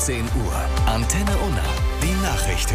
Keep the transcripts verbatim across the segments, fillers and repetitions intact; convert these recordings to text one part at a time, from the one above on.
zehn Uhr. Antenne Unna. Die Nachrichten.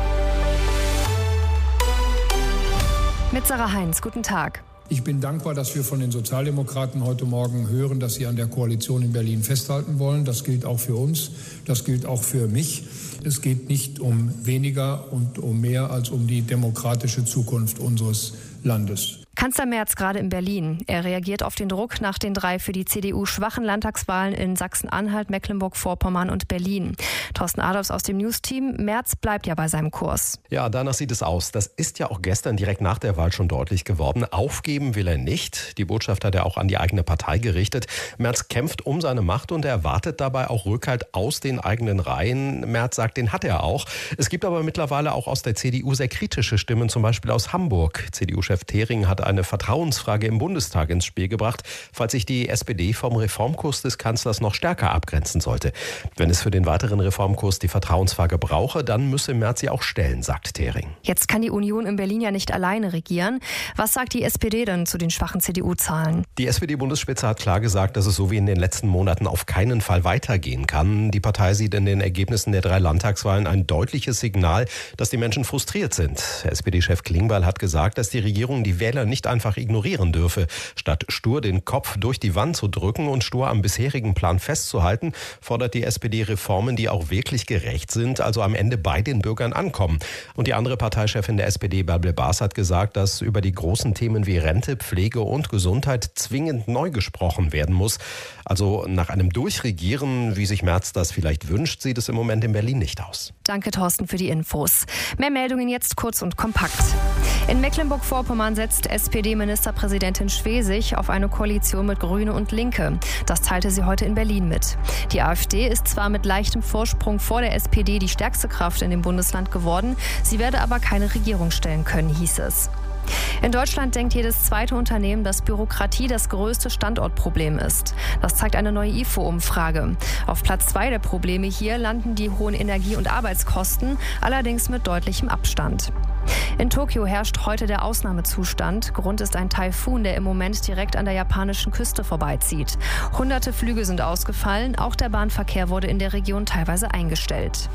Mit Sarah Heinz, guten Tag. Ich bin dankbar, dass wir von den Sozialdemokraten heute Morgen hören, dass sie an der Koalition in Berlin festhalten wollen. Das gilt auch für uns, das gilt auch für mich. Es geht nicht um weniger und um mehr als um die demokratische Zukunft unseres Landes. Kanzler Merz gerade in Berlin. Er reagiert auf den Druck nach den drei für die C D U schwachen Landtagswahlen in Sachsen-Anhalt, Mecklenburg-Vorpommern und Berlin. Thorsten Adolfs aus dem News-Team. Merz bleibt ja bei seinem Kurs. Ja, danach sieht es aus. Das ist ja auch gestern direkt nach der Wahl schon deutlich geworden. Aufgeben will er nicht. Die Botschaft hat er auch an die eigene Partei gerichtet. Merz kämpft um seine Macht und er erwartet dabei auch Rückhalt aus den eigenen Reihen. Merz sagt, den hat er auch. Es gibt aber mittlerweile auch aus der C D U sehr kritische Stimmen, zum Beispiel aus Hamburg. C D U-Chef Thering hat eine Vertrauensfrage im Bundestag ins Spiel gebracht, falls sich die S P D vom Reformkurs des Kanzlers noch stärker abgrenzen sollte. Wenn es für den weiteren Reformkurs die Vertrauensfrage brauche, dann müsse Merz sie auch stellen, sagt Thering. Jetzt kann die Union in Berlin ja nicht alleine regieren. Was sagt die S P D denn zu den schwachen C D U-Zahlen? Die S P D-Bundesspitze hat klar gesagt, dass es so wie in den letzten Monaten auf keinen Fall weitergehen kann. Die Partei sieht in den Ergebnissen der drei Landtagswahlen ein deutliches Signal, dass die Menschen frustriert sind. S P D-Chef Klingbeil hat gesagt, dass die Regierung die Wähler nicht einfach ignorieren dürfe. Statt stur den Kopf durch die Wand zu drücken und stur am bisherigen Plan festzuhalten, fordert die S P D Reformen, die auch wirklich gerecht sind, also am Ende bei den Bürgern ankommen. Und die andere Parteichefin der S P D, Bärbel Baas, hat gesagt, dass über die großen Themen wie Rente, Pflege und Gesundheit zwingend neu gesprochen werden muss. Also nach einem Durchregieren, wie sich Merz das vielleicht wünscht, sieht es im Moment in Berlin nicht aus. Danke, Thorsten, für die Infos. Mehr Meldungen jetzt kurz und kompakt. In Mecklenburg-Vorpommern setzt S P D-Ministerpräsidentin Schwesig auf eine Koalition mit Grüne und Linke. Das teilte sie heute in Berlin mit. Die AfD ist zwar mit leichtem Vorsprung vor der S P D die stärkste Kraft in dem Bundesland geworden, sie werde aber keine Regierung stellen können, hieß es. In Deutschland denkt jedes zweite Unternehmen, dass Bürokratie das größte Standortproblem ist. Das zeigt eine neue I F O-Umfrage. Auf Platz zwei der Probleme hier landen die hohen Energie- und Arbeitskosten, allerdings mit deutlichem Abstand. In Tokio herrscht heute der Ausnahmezustand. Grund ist ein Taifun, der im Moment direkt an der japanischen Küste vorbeizieht. Hunderte Flüge sind ausgefallen, auch der Bahnverkehr wurde in der Region teilweise eingestellt.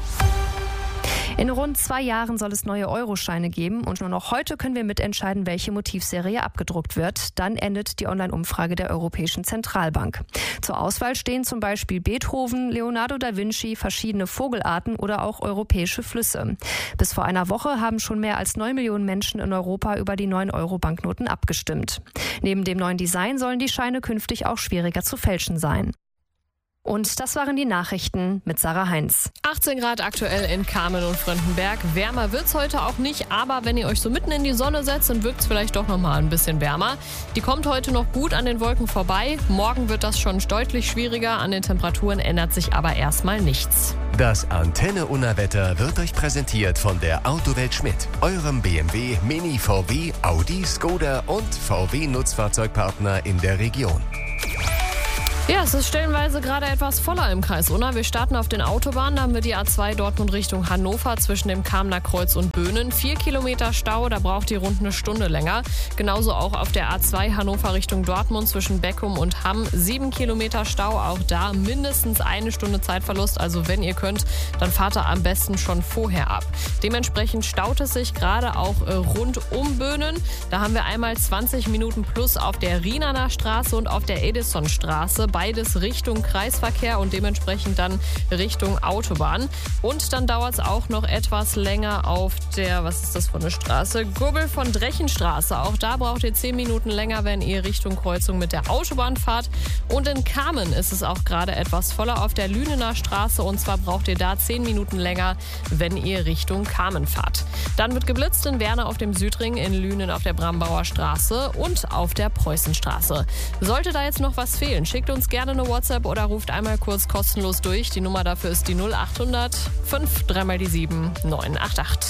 In rund zwei Jahren soll es neue Euroscheine geben und nur noch heute können wir mitentscheiden, welche Motivserie abgedruckt wird. Dann endet die Online-Umfrage der Europäischen Zentralbank. Zur Auswahl stehen zum Beispiel Beethoven, Leonardo da Vinci, verschiedene Vogelarten oder auch europäische Flüsse. Bis vor einer Woche haben schon mehr als neun Millionen Menschen in Europa über die neuen Euro-Banknoten abgestimmt. Neben dem neuen Design sollen die Scheine künftig auch schwieriger zu fälschen sein. Und das waren die Nachrichten mit Sarah Heinz. achtzehn Grad aktuell in Kamen und Fröndenberg. Wärmer wird's heute auch nicht, aber wenn ihr euch so mitten in die Sonne setzt, dann wirkt's vielleicht doch nochmal ein bisschen wärmer. Die kommt heute noch gut an den Wolken vorbei. Morgen wird das schon deutlich schwieriger. An den Temperaturen ändert sich aber erstmal nichts. Das Antenne Unna Wetter wird euch präsentiert von der Autowelt Schmidt, eurem B M W, Mini, V W, Audi, Skoda und V W Nutzfahrzeugpartner in der Region. Ja, es ist stellenweise gerade etwas voller im Kreis Unna. Wir starten auf den Autobahnen, da haben wir die A zwei Dortmund Richtung Hannover zwischen dem Kamener Kreuz und Böhnen. Vier Kilometer Stau, da braucht ihr rund eine Stunde länger. Genauso auch auf der A zwei Hannover Richtung Dortmund zwischen Beckum und Hamm. Sieben Kilometer Stau, auch da mindestens eine Stunde Zeitverlust. Also wenn ihr könnt, dann fahrt ihr am besten schon vorher ab. Dementsprechend staut es sich gerade auch äh, rund um Böhnen. Da haben wir einmal zwanzig Minuten plus auf der Rienaner Straße und auf der Edisonstraße. Beides Richtung Kreisverkehr und dementsprechend dann Richtung Autobahn. Und dann dauert es auch noch etwas länger auf der, was ist das für eine Straße? Gubbel von Drechenstraße. Auch da braucht ihr zehn Minuten länger, wenn ihr Richtung Kreuzung mit der Autobahn fahrt. Und in Kamen ist es auch gerade etwas voller auf der Lünener Straße. Und zwar braucht ihr da zehn Minuten länger, wenn ihr Richtung Kamen fahrt. Dann wird geblitzt in Werne auf dem Südring, in Lünen auf der Brambauer Straße und auf der Preußenstraße. Sollte da jetzt noch was fehlen, schickt uns gerne eine WhatsApp oder ruft einmal kurz kostenlos durch. Die Nummer dafür ist die null acht hundert fünf drei mal die sieben neun acht acht.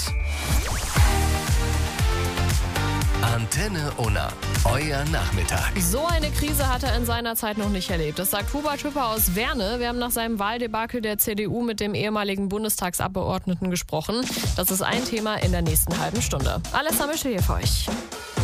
Antenne Unna, euer Nachmittag. So eine Krise hat er in seiner Zeit noch nicht erlebt. Das sagt Hubert Hüpper aus Werne. Wir haben nach seinem Wahldebakel der C D U mit dem ehemaligen Bundestagsabgeordneten gesprochen. Das ist ein Thema in der nächsten halben Stunde. Alessa Mischel hier für euch.